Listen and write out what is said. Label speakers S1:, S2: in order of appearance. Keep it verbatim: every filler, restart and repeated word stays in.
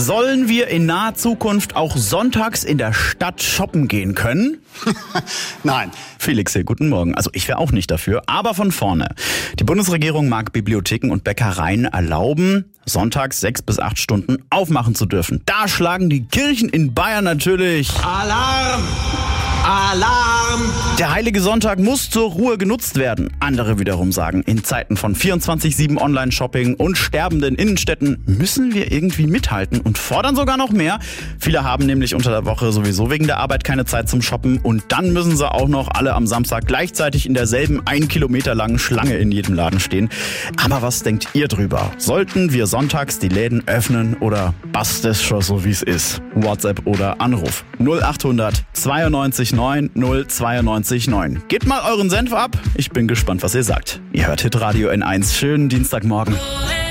S1: Sollen wir in naher Zukunft auch sonntags in der Stadt shoppen gehen können?
S2: Nein.
S1: Felix hier, guten Morgen. Also ich wäre auch nicht dafür, aber von vorne. Die Bundesregierung mag Bibliotheken und Bäckereien erlauben, sonntags sechs bis acht Stunden aufmachen zu dürfen. Da schlagen die Kirchen in Bayern natürlich
S3: Alarm! Alarm!
S1: Der heilige Sonntag muss zur Ruhe genutzt werden. Andere wiederum sagen, in Zeiten von vierundzwanzig sieben Online-Shopping und sterbenden Innenstädten müssen wir irgendwie mithalten und fordern sogar noch mehr. Viele haben nämlich unter der Woche sowieso wegen der Arbeit keine Zeit zum Shoppen und dann müssen sie auch noch alle am Samstag gleichzeitig in derselben ein Kilometer langen Schlange in jedem Laden stehen. Aber was denkt ihr drüber? Sollten wir sonntags die Läden öffnen oder passt es schon so wie es ist? WhatsApp oder Anruf null acht hundert zweiundneunzig neun null zweiundneunzig neun. Gebt mal euren Senf ab. Ich bin gespannt, was ihr sagt. Ihr hört Hitradio N eins. Schönen Dienstagmorgen.